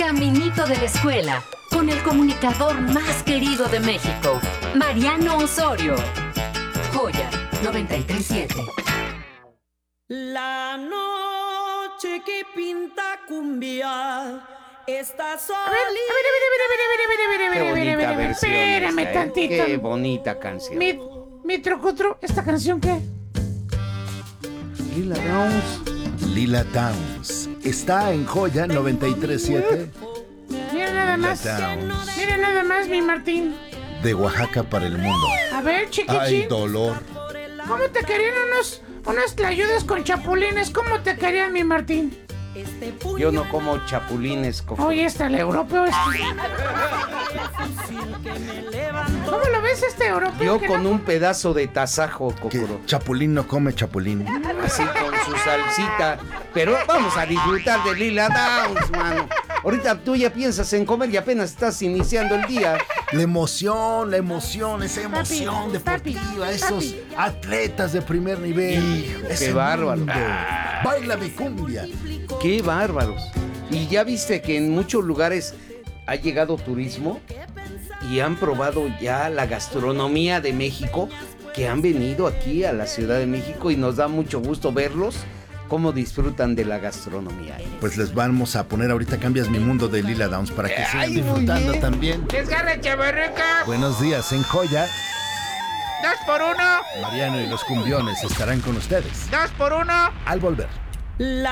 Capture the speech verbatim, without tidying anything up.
caminito de la escuela, con el comunicador más querido de México, Mariano Osorio. Joya noventa y tres punto siete. La noche que pinta cumbia está solita. A ver, a ver, a ver, a ver, a ver, a ver, a ver, Qué a ver, a bonita ver, a ver, versión espérame esta, ¿eh? tantito. Qué bonita canción. Mi, mi trucutru, ¿esta canción qué? Lila Downs. Lila Downs está en Joya noventa y tres punto siete. Mira nada Lila más. Downs, Mira nada más, mi Martín. de Oaxaca para el mundo. A ver, Ay, chiquichín. dolor. ¿Cómo te querían unos, unas tlayudas con chapulines? ¿Cómo te querían, mi Martín? Yo no como chapulines, Coco. Oye, está el europeo este. ¿Cómo lo ves este europeo? Yo que con no? un pedazo de tasajo, Que Kokoro. chapulín no come chapulín. Así con su salsita. Pero vamos a disfrutar de Lila Downs, mano. Ahorita tú ya piensas en comer y apenas estás iniciando el día. La emoción, la emoción, esa emoción Papi, deportiva, papi, esos papi. atletas de primer nivel. Hijo, ese qué bárbaro. mundo. Baila mi cumbia. Qué bárbaros. Y ya viste que en muchos lugares ha llegado turismo y han probado ya la gastronomía de México, que han venido aquí a la Ciudad de México y nos da mucho gusto verlos cómo disfrutan de la gastronomía. Pues les vamos a poner ahorita Cambias mi mundo de Lila Downs para que sigan Ay, muy disfrutando bien. también. ¡Desgarra, chavarruca! Buenos días en Joya. ¡Dos por uno! Mariano y los cumbiones estarán con ustedes ¡Dos por uno! al volver. La